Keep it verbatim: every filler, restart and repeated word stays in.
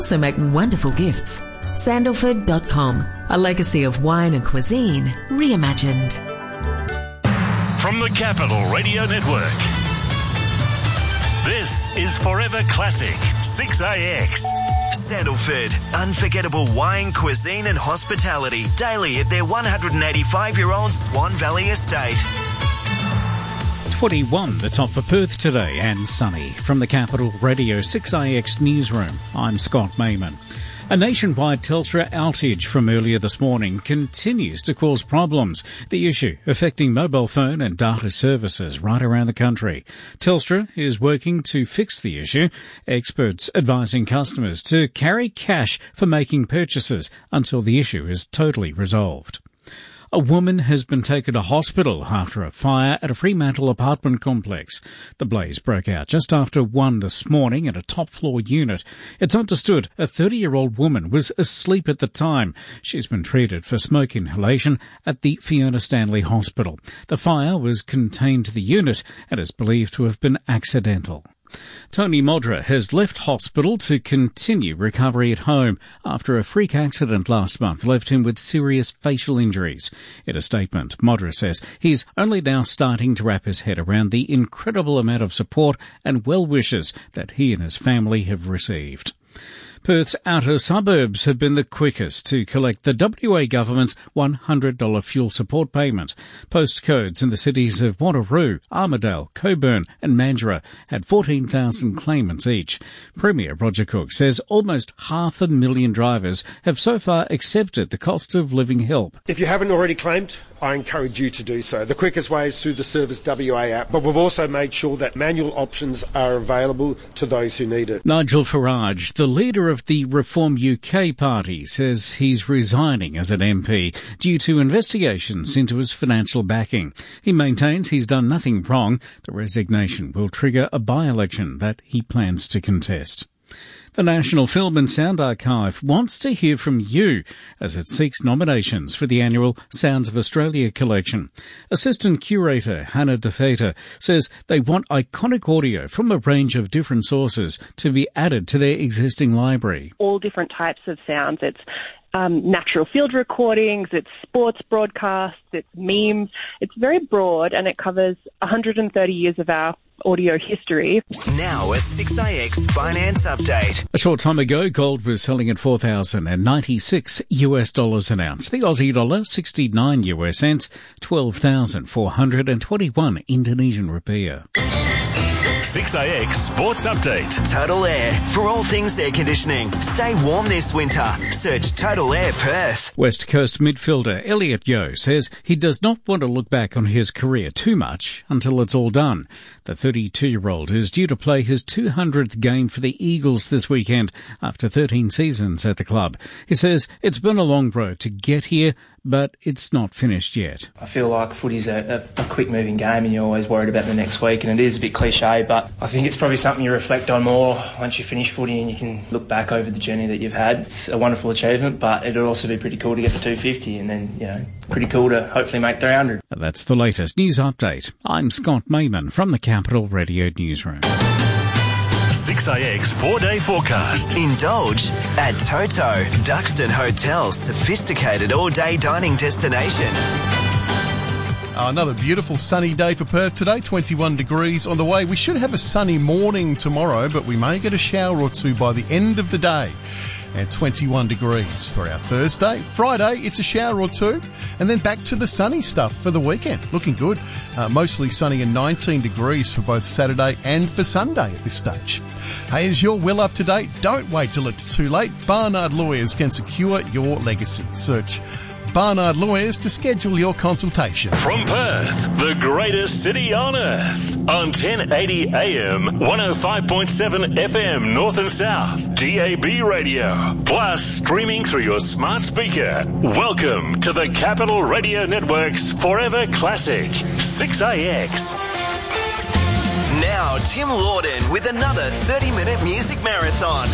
Also make wonderful gifts. Sandalford dot com, a legacy of wine and cuisine reimagined. From the Capital Radio Network, this is Forever Classic six A X. Sandalford, unforgettable wine, cuisine and hospitality daily at their one hundred eighty-five-year-old Swan Valley estate. twenty-one, the top for Perth today, and sunny. From the Capital Radio six A X newsroom, I'm Scott Mayman. A nationwide Telstra outage from earlier this morning continues to cause problems. The issue affecting mobile phone and data services right around the country. Telstra is working to fix the issue, experts advising customers to carry cash for making purchases until the issue is totally resolved. A woman has been taken to hospital after a fire at a Fremantle apartment complex. The blaze broke out just after one this morning at a top-floor unit. It's understood a thirty-year-old woman was asleep at the time. She's been treated for smoke inhalation at the Fiona Stanley Hospital. The fire was contained to the unit and is believed to have been accidental. Tony Modra has left hospital to continue recovery at home after a freak accident last month left him with serious facial injuries. In a statement, Modra says he's only now starting to wrap his head around the incredible amount of support and well wishes that he and his family have received. Perth's outer suburbs have been the quickest to collect the W A government's one hundred dollars fuel support payment. Postcodes in the cities of Wanneroo, Armidale, Coburn and Mandurah had fourteen thousand claimants each. Premier Roger Cook says almost half a million drivers have so far accepted the cost of living help. If you haven't already claimed, I encourage you to do so. The quickest way is through the Service W A app, but we've also made sure that manual options are available to those who need it. Nigel Farage, the leader of the Reform U K party, says he's resigning as an M P due to investigations into his financial backing. He maintains he's done nothing wrong. The resignation will trigger a by-election that he plans to contest. The National Film and Sound Archive wants to hear from you as it seeks nominations for the annual Sounds of Australia collection. Assistant Curator Hannah DeFeta says they want iconic audio from a range of different sources to be added to their existing library. All different types of sounds. It's um, natural field recordings, it's sports broadcasts, it's memes. It's very broad and it covers one hundred thirty years of our audio history. Now a six A X finance update. A short time ago, gold was selling at four thousand ninety-six US dollars an ounce. The Aussie dollar, sixty-nine US cents, twelve thousand four hundred twenty-one Indonesian rupiah. six A X Sports Update. Total Air. For all things air conditioning. Stay warm this winter. Search Total Air Perth. West Coast midfielder Elliot Yeo says he does not want to look back on his career too much until it's all done. The thirty-two-year-old is due to play his two hundredth game for the Eagles this weekend after thirteen seasons at the club. He says it's been a long road to get here, but it's not finished yet. I feel like footy's a, a, a quick-moving game and you're always worried about the next week, and it is a bit cliche, but I think it's probably something you reflect on more once you finish footy and you can look back over the journey that you've had. It's a wonderful achievement, but it'll also be pretty cool to get the two fifty and then, you know, pretty cool to hopefully make three hundred. That's the latest news update. I'm Scott Mayman from the Capital Radio Newsroom. six A X four-day forecast. Indulge at Toto, Duxton Hotel's sophisticated all-day dining destination. Uh, another beautiful sunny day for Perth today, twenty-one degrees on the way. We should have a sunny morning tomorrow, but we may get a shower or two by the end of the day. And twenty-one degrees for our Thursday. Friday, it's a shower or two. And then back to the sunny stuff for the weekend. Looking good. Uh, mostly sunny and nineteen degrees for both Saturday and for Sunday at this stage. Hey, is your will up to date? Don't wait till it's too late. Barnard Lawyers can secure your legacy. Search Barnard Lawyers to schedule your consultation. From Perth, the greatest city on earth, on ten eighty A M, one oh five point seven F M North and South, D A B radio, plus streaming through your smart speaker. Welcome to the Capital Radio Network's Forever Classic six A X. Now Tim Lawden with another thirty-minute music marathon.